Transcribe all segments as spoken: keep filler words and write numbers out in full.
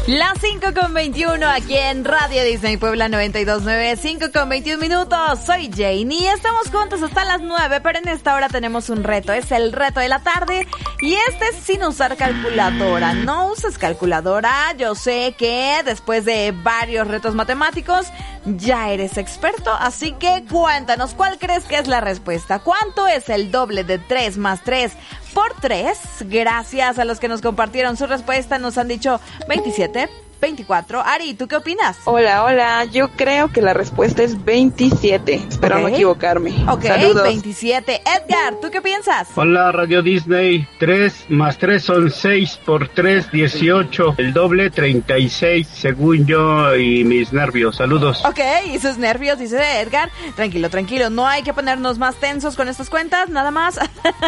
Las cinco con veintiuno aquí en Radio Disney Puebla noventa y dos punto nueve, cinco con veintiún minutos. Soy Jane y estamos juntos hasta las nueve, pero en esta hora tenemos un reto. Es el reto de la tarde y este es sin usar calculadora. No uses calculadora. Yo sé que después de varios retos matemáticos ya eres experto, así que cuéntanos, ¿cuál crees que es la respuesta? ¿Cuánto es el doble de tres más tres por tres? Gracias a los que nos compartieron su respuesta, nos han dicho veintisiete, veinticuatro. Ari, ¿tú qué opinas? Hola, hola, yo creo que la respuesta es veintisiete. Espero okay. no equivocarme. Ok, saludos. veintisiete. Edgar, ¿tú qué piensas? Hola, Radio Disney. tres más tres son seis por tres, dieciocho. El doble, treinta y seis, según yo y mis nervios. Saludos. Ok, y sus nervios, dice Edgar. Tranquilo, tranquilo, no hay que ponernos más tensos con estas cuentas, nada más.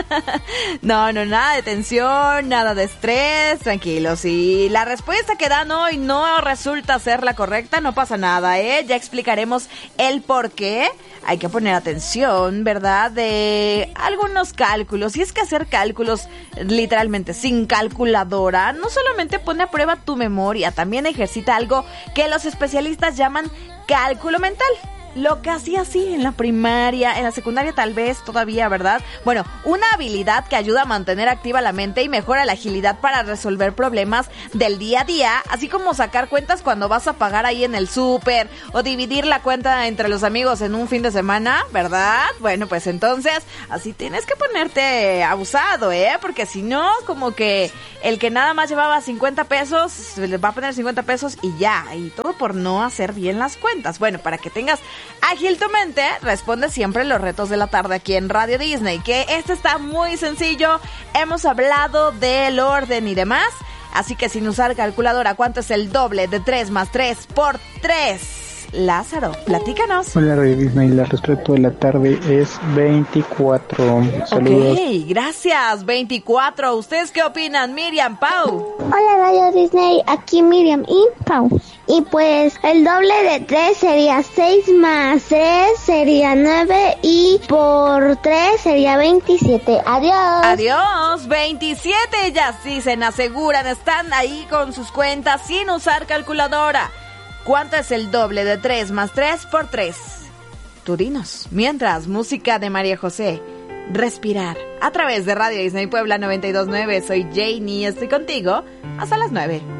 no, no, nada de tensión, nada de estrés, tranquilos. Y la respuesta que dan hoy no resulta ser la correcta, no pasa nada, ¿eh? Ya explicaremos el por qué. Hay que poner atención, ¿verdad? De algunos cálculos. Y es que hacer cálculos literalmente sin calculadora no solamente pone a prueba tu memoria, también ejercita algo que los especialistas llaman cálculo mental. Lo que hacía así en la primaria, en la secundaria tal vez todavía, ¿verdad? Bueno, una habilidad que ayuda a mantener activa la mente y mejora la agilidad para resolver problemas del día a día, así como sacar cuentas cuando vas a pagar ahí en el súper o dividir la cuenta entre los amigos en un fin de semana, ¿verdad? Bueno, pues entonces así tienes que ponerte abusado, ¿eh? Porque si no, como que el que nada más llevaba cincuenta pesos, le va a poner cincuenta pesos y ya, y todo por no hacer bien las cuentas. Bueno, para que tengas ágil tu mente, responde siempre los retos de la tarde aquí en Radio Disney, que este está muy sencillo. Hemos hablado del orden y demás, así que sin usar calculadora, ¿cuánto es el doble de tres más tres por tres? Lázaro, platícanos. Hola Radio Disney, la respuesta de la tarde es veinticuatro. Saludos. Ok, gracias, veinticuatro. ¿Ustedes qué opinan? Miriam, Pau. Hola Radio Disney, aquí Miriam y Pau. Y pues el doble de tres sería seis más tres sería nueve y por tres sería veintisiete. Adiós. Adiós, veintisiete. Ya sí se aseguran, están ahí con sus cuentas sin usar calculadora. ¿Cuánto es el doble de tres más tres por tres? Tú dinos. Mientras, música de María José. Respirar. A través de Radio Disney Puebla noventa y dos punto nueve. Soy Janie y estoy contigo hasta las nueve.